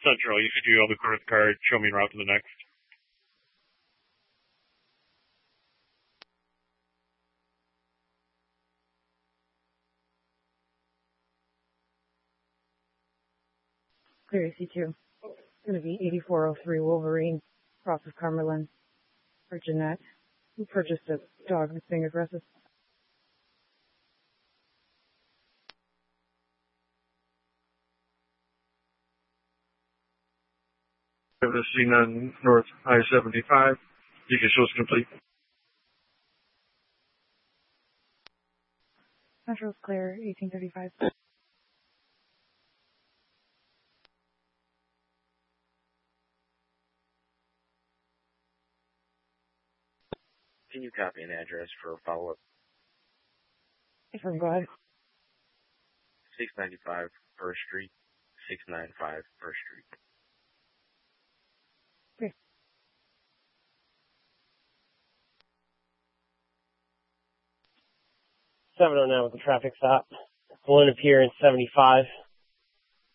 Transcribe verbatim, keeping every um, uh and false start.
Central. You should do all the course card. Show me en route to the next. Clear A C two. It's going to be eighty-four oh three Wolverine, cross of Cumberland, for Jeanette, who purchased a dog that's being aggressive. Have this scene on North I seventy-five. You can show us complete. Central's clear, eighteen thirty-five. Can you copy an address for a follow-up? Affirm, go ahead. six ninety-five First Street, six ninety-five First Street. Okay. seven oh nine with the traffic stop. Pulling up here in seventy-five.